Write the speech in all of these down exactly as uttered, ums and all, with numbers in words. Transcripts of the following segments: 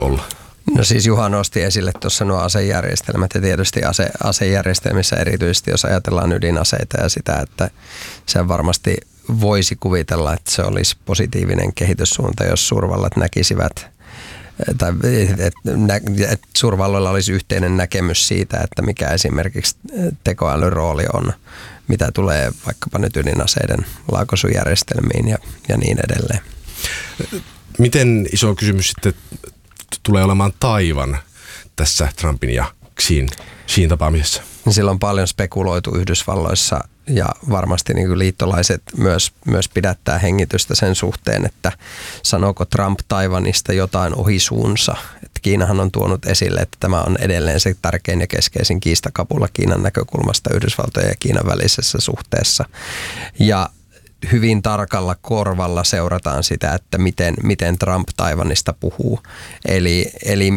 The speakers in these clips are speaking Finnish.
olla? No siis Juha nosti esille tuossa nuo asejärjestelmät ja tietysti ase, asejärjestelmissä erityisesti, jos ajatellaan ydinaseita ja sitä, että se varmasti voisi kuvitella, että se olisi positiivinen kehityssuunta, jos suurvallat näkisivät, tai että et suurvalloilla olisi yhteinen näkemys siitä, että mikä esimerkiksi tekoälyn rooli on, mitä tulee vaikkapa nyt ydinaseiden laukaisujärjestelmiin ja, ja niin edelleen. Miten iso kysymys sitten tulee olemaan Taiwan tässä Trumpin ja Xiin, Xiin tapaamisessa? Sillä on paljon spekuloitu Yhdysvalloissa ja varmasti niin kuin liittolaiset myös, myös pidättää hengitystä sen suhteen, että sanooko Trump Taiwanista jotain ohi suunsa. Että Kiinahan on tuonut esille, että tämä on edelleen se tärkein ja keskeisin kiistakapula Kiinan näkökulmasta Yhdysvaltojen ja Kiinan välisessä suhteessa. Ja hyvin tarkalla korvalla seurataan sitä, että miten, miten Trump Taiwanista puhuu. Eli, eli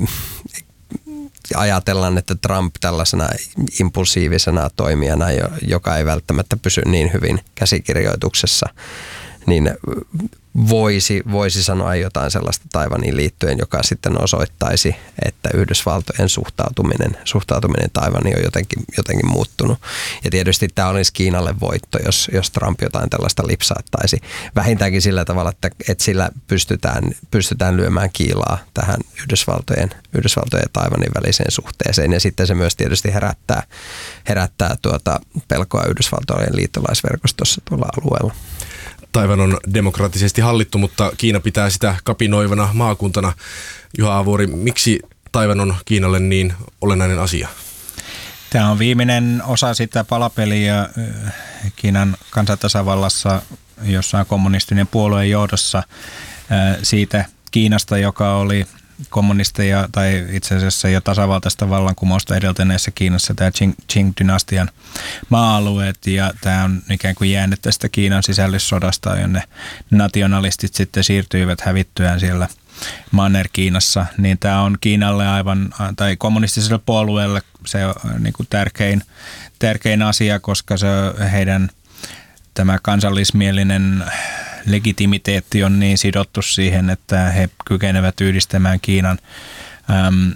ajatellaan, että Trump tällaisena impulsiivisena toimijana, joka ei välttämättä pysy niin hyvin käsikirjoituksessa, niin voisi, voisi sanoa jotain sellaista Taiwaniin liittyen, joka sitten osoittaisi, että Yhdysvaltojen suhtautuminen, suhtautuminen Taiwaniin on jotenkin, jotenkin muuttunut. Ja tietysti tämä olisi Kiinalle voitto, jos, jos Trump jotain tällaista lipsaattaisi. Vähintäänkin sillä tavalla, että, että sillä pystytään, pystytään lyömään kiilaa tähän Yhdysvaltojen, Yhdysvaltojen ja Taiwanin väliseen suhteeseen. Ja sitten se myös tietysti herättää, herättää tuota pelkoa Yhdysvaltojen liittolaisverkostossa tuolla alueella. Taiwan on demokraattisesti hallittu, mutta Kiina pitää sitä kapinoivana maakuntana. Juha Avuori, miksi Taiwan on Kiinalle niin olennainen asia? Tämä on viimeinen osa sitä palapeliä Kiinan kansantasavallassa, jossa on kommunistinen puolueen johdossa siitä Kiinasta, joka oli kommunisteja tai itse asiassa jo tasavaltaista vallankumousta edeltäneessä Kiinassa, tämä Qing-dynastian maa-alueet, ja tämä on ikään kuin jäänyt tästä Kiinan sisällissodasta, jonne nationalistit sitten siirtyivät hävittyään siellä Manner-Kiinassa, niin tämä on Kiinalle aivan, tai kommunistiselle puolueelle se on niin kuin tärkein, tärkein asia, koska se heidän tämä kansallismielinen legitimiteetti on niin sidottu siihen, että he kykenevät yhdistämään Kiinan. Ähm,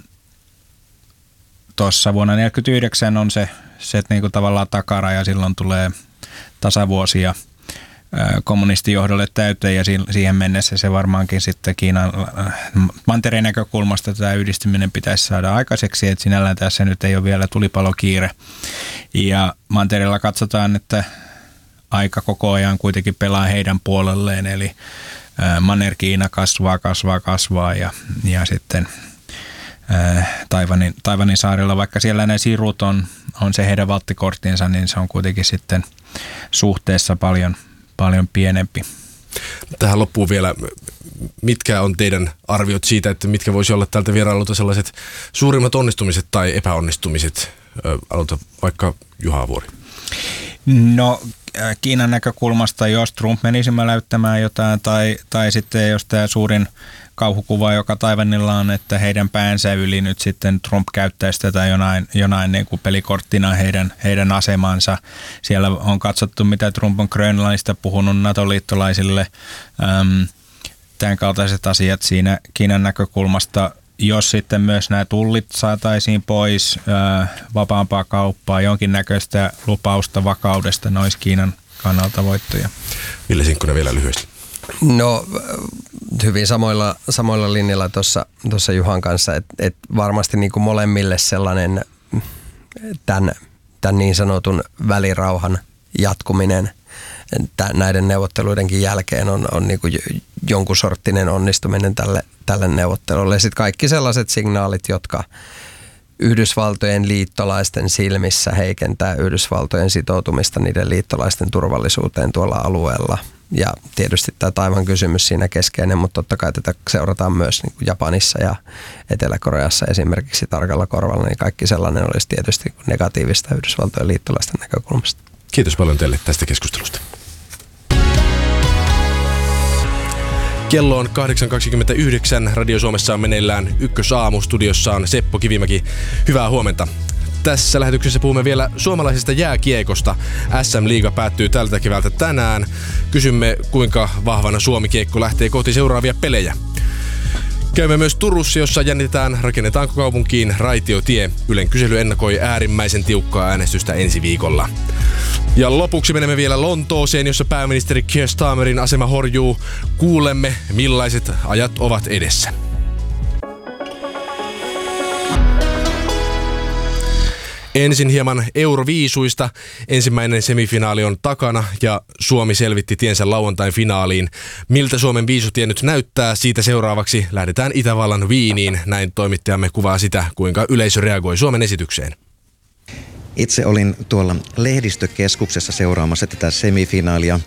Tuossa vuonna tuhatyhdeksänsataaneljäkymmentäyhdeksän on se, se niin kuin tavallaan takaraja, silloin tulee tasavuosia äh, kommunistijohdolle täyteen ja siihen mennessä se varmaankin sitten Kiinan äh, mantereen näkökulmasta tämä yhdistyminen pitäisi saada aikaiseksi, että sinällään tässä nyt ei ole vielä tulipalokiire. Ja mantereella katsotaan, että aika koko ajan kuitenkin pelaa heidän puolelleen, eli Manner-Kiina kasvaa, kasvaa, kasvaa ja, ja sitten ää, Taiwanin, Taiwanin saarilla, vaikka siellä ne sirut on, on se heidän valttikorttinsa, niin se on kuitenkin sitten suhteessa paljon, paljon pienempi. Tähän loppuun vielä, mitkä on teidän arviot siitä, että mitkä voisi olla tältä vierailulta sellaiset suurimmat onnistumiset tai epäonnistumiset? Aloita vaikka Juha Avuori. No Kiinan näkökulmasta, jos Trump menisi mäläyttämään jotain tai, tai sitten jos tämä suurin kauhukuva, joka Taiwanilla on, että heidän päänsä yli nyt sitten Trump käyttäisi tätä jonain, jonain niin kuin pelikorttina heidän, heidän asemansa. Siellä on katsottu, mitä Trump on Grönlannista puhunut NATO-liittolaisille, äm, tämän kaltaiset asiat siinä Kiinan näkökulmasta. Jos sitten myös nämä tullit saataisiin pois, ää, vapaampaa kauppaa, jonkinnäköistä lupausta vakaudesta, ne olisi Kiinan kannalta voittoja. Ville Sinkkonen vielä lyhyesti. No hyvin samoilla, samoilla linjalla tuossa, tuossa Juhan kanssa, että et varmasti niin kuin molemmille sellainen tämän, tämän niin sanotun välirauhan jatkuminen näiden neuvotteluidenkin jälkeen on, on niin kuin jonkun sorttinen onnistuminen tälle, tälle neuvottelulle. Ja sitten kaikki sellaiset signaalit, jotka Yhdysvaltojen liittolaisten silmissä heikentää Yhdysvaltojen sitoutumista niiden liittolaisten turvallisuuteen tuolla alueella. Ja tietysti tämä Taiwan kysymys siinä keskeinen, mutta totta kai tätä seurataan myös niin kuin Japanissa ja Etelä-Koreassa esimerkiksi tarkalla korvalla, niin kaikki sellainen olisi tietysti negatiivista Yhdysvaltojen liittolaisten näkökulmasta. Kiitos paljon teille tästä keskustelusta. Kello on kahdeksan kaksikymmentäyhdeksän. Radio Suomessa on meneillään Ykkösaamu. Studiossa on Seppo Kivimäki. Hyvää huomenta. Tässä lähetyksessä puhumme vielä suomalaisesta jääkiekosta. S M-liiga päättyy tältä keväältä tänään. Kysymme, kuinka vahvana Suomi-kiekko lähtee kohti seuraavia pelejä. Käymme myös Turussa, jossa jännitetään, rakennetaanko kaupunkiin raitiotie. Ylen kysely ennakoi äärimmäisen tiukkaa äänestystä ensi viikolla. Ja lopuksi menemme vielä Lontooseen, jossa pääministeri Keir Starmerin asema horjuu. Kuulemme, millaiset ajat ovat edessä. Ensin hieman Euroviisuista. Ensimmäinen semifinaali on takana ja Suomi selvitti tiensä lauantain finaaliin. Miltä Suomen viisutie nyt näyttää? Siitä seuraavaksi lähdetään Itävallan Wieniin. Näin toimittajamme kuvaa sitä, kuinka yleisö reagoi Suomen esitykseen. Itse olin tuolla lehdistökeskuksessa seuraamassa tätä semifinaalia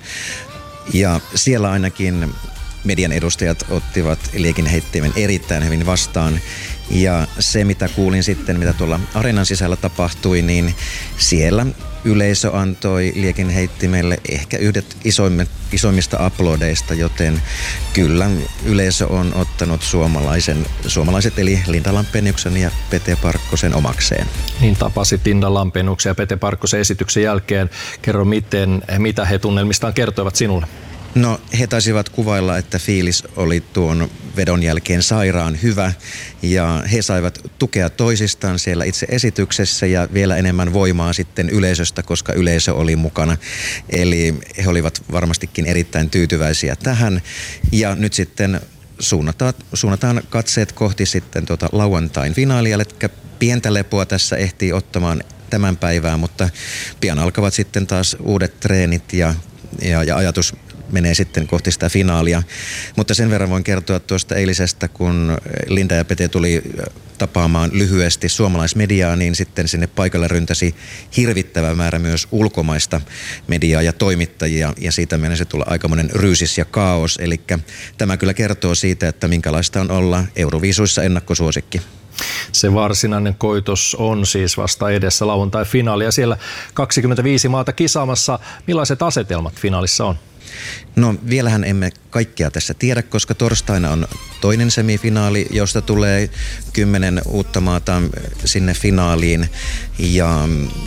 ja siellä ainakin median edustajat ottivat liekinheittimen erittäin hyvin vastaan. Ja se, mitä kuulin sitten, mitä tuolla areenan sisällä tapahtui, niin siellä yleisö antoi liekinheittimelle ehkä yhdet isoimmista aplodeista, joten kyllä yleisö on ottanut suomalaisen, suomalaiset eli Linda Lampeniuksen ja Pete Parkkosen omakseen. Niin tapasit Linda Lampeniuksen ja Pete Parkkosen esityksen jälkeen. Kerro, miten, mitä he tunnelmistaan kertoivat sinulle? No, he taisivat kuvailla, että fiilis oli tuon vedon jälkeen sairaan hyvä ja he saivat tukea toisistaan siellä itse esityksessä ja vielä enemmän voimaa sitten yleisöstä, koska yleisö oli mukana. Eli he olivat varmastikin erittäin tyytyväisiä tähän ja nyt sitten suunnataan, suunnataan katseet kohti sitten tuota lauantain finaalia, eli pientä lepoa tässä ehtii ottamaan tämän päivään, mutta pian alkavat sitten taas uudet treenit ja, ja, ja ajatus menee sitten kohti sitä finaalia. Mutta sen verran voin kertoa tuosta eilisestä, kun Linda ja Pete tuli tapaamaan lyhyesti suomalaismediaa, niin sitten sinne paikalle ryntäsi hirvittävä määrä myös ulkomaista mediaa ja toimittajia, ja siitä meinasi tulla aikamoinen ryysis ja kaos. Eli tämä kyllä kertoo siitä, että minkälaista on olla Euroviisuissa ennakkosuosikki. Se varsinainen koitos on siis vasta edessä lauantai-finaali, ja siellä kaksikymmentäviisi maata kisaamassa. Millaiset asetelmat finaalissa on? No vielähän emme kaikkea tässä tiedä, koska torstaina on toinen semifinaali, josta tulee kymmenen uutta maata sinne finaaliin ja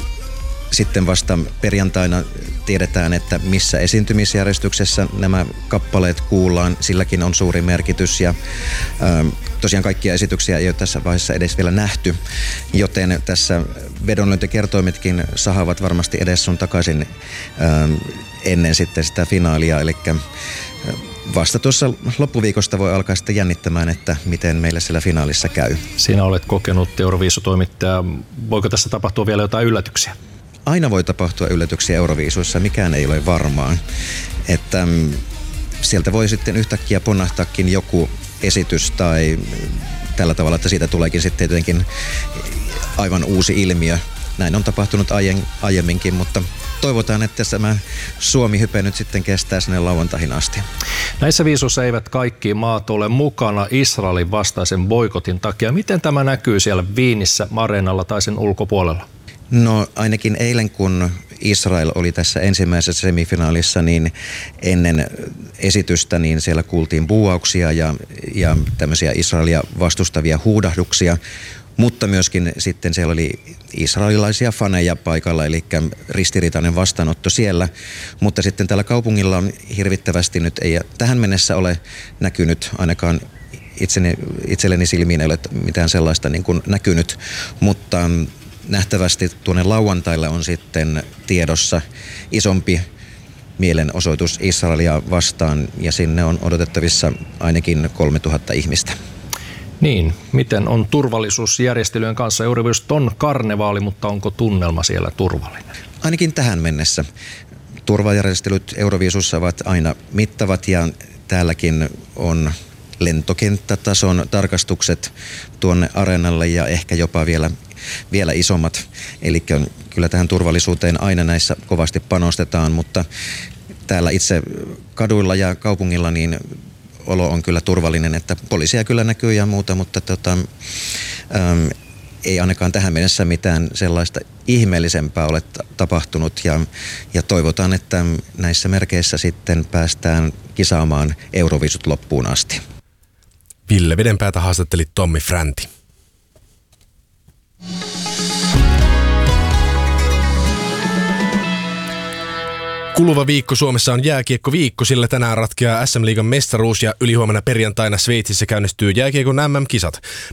sitten vasta perjantaina tiedetään, että missä esiintymisjärjestyksessä nämä kappaleet kuullaan. Silläkin on suuri merkitys ja ä, tosiaan kaikkia esityksiä ei ole tässä vaiheessa edes vielä nähty, joten tässä vedonlyöntikertoimetkin sahavat varmasti edes sun takaisin ä, ennen sitten sitä finaalia, eli vasta tuossa loppuviikosta voi alkaa sitten jännittämään, että miten meille siellä finaalissa käy. Sinä olet kokenut Euroviisutoimittaja. Voiko tässä tapahtua vielä jotain yllätyksiä? Aina voi tapahtua yllätyksiä Euroviisuissa, mikään ei ole varmaa. Että sieltä voi sitten yhtäkkiä ponnahtaakin joku esitys tai tällä tavalla, että siitä tuleekin sitten jotenkin aivan uusi ilmiö. Näin on tapahtunut aiemminkin, mutta toivotaan, että tämä Suomi-hype nyt sitten kestää sinne lauantaihin asti. Näissä viisuissa eivät kaikki maat ole mukana Israelin vastaisen boikotin takia. Miten tämä näkyy siellä Wienissä, areenalla tai sen ulkopuolella? No ainakin eilen, kun Israel oli tässä ensimmäisessä semifinaalissa, niin ennen esitystä niin siellä kuultiin buuauksia ja, ja tämmöisiä Israelia vastustavia huudahduksia. Mutta myöskin sitten siellä oli israelilaisia faneja paikalla, eli ristiriitainen vastaanotto siellä. Mutta sitten täällä kaupungilla on hirvittävästi nyt, ei tähän mennessä ole näkynyt ainakaan itseni, itselleni silmiin, ei ole mitään sellaista niin kuin näkynyt, mutta nähtävästi tuonne lauantaille on sitten tiedossa isompi mielenosoitus Israelia vastaan ja sinne on odotettavissa ainakin kolmetuhatta ihmistä. Niin, miten on turvallisuusjärjestelyjen kanssa? Euroviisut on karnevaali, mutta onko tunnelma siellä turvallinen? Ainakin tähän mennessä. Turvajärjestelyt Euroviisussa ovat aina mittavat ja täälläkin on lentokenttätason tarkastukset tuonne areenalle ja ehkä jopa vielä, vielä isommat. Eli kyllä tähän turvallisuuteen aina näissä kovasti panostetaan, mutta täällä itse kaduilla ja kaupungilla niin olo on kyllä turvallinen, että poliisia kyllä näkyy ja muuta, mutta tota, äm, ei ainakaan tähän mennessä mitään sellaista ihmeellisempää ole tapahtunut ja, ja toivotaan, että näissä merkeissä sitten päästään kisaamaan Euroviisut loppuun asti. Ville Vedenpäätä haastatteli Tommi Fränti. Kuluva viikko Suomessa on jääkiekkoviikko, sillä tänään ratkeaa S M-liigan mestaruus ja ylihuomenna perjantaina Sveitsissä käynnistyy jääkiekon M M-kisat.